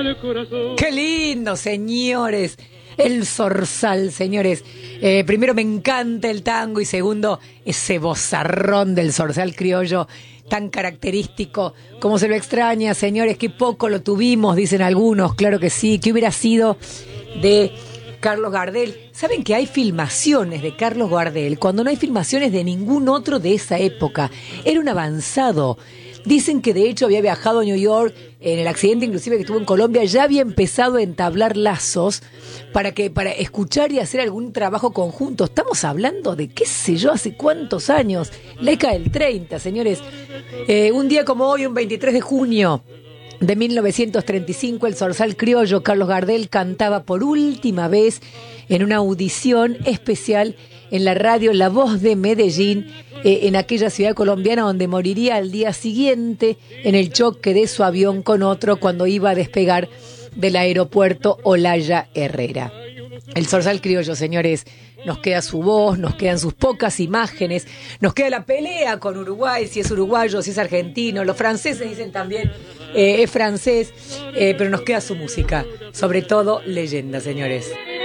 Qué lindo, señores. El zorzal, señores. Primero, me encanta el tango, y segundo, ese vozarrón del zorzal criollo tan característico. Como se lo extraña, señores, qué poco lo tuvimos, dicen algunos. Claro que sí. ¿Qué hubiera sido de Carlos Gardel? ¿Saben que hay filmaciones de Carlos Gardel cuando no hay filmaciones de ningún otro de esa época? Era un avanzado. Dicen que de hecho había viajado a New York en el accidente inclusive que tuvo en Colombia, ya había empezado a entablar lazos para escuchar y hacer algún trabajo conjunto. Estamos hablando de, qué sé yo, hace cuántos años, la década del 30, señores. Un día como hoy, un 23 de junio de 1935, el zorzal criollo Carlos Gardel cantaba por última vez en una audición especial en la radio La Voz de Medellín, en aquella ciudad colombiana donde moriría al día siguiente en el choque de su avión con otro cuando iba a despegar del aeropuerto Olaya Herrera. El zorzal criollo, señores, nos queda su voz, nos quedan sus pocas imágenes, nos queda la pelea con Uruguay, si es uruguayo, si es argentino, los franceses dicen también es francés, pero nos queda su música, sobre todo leyenda, señores.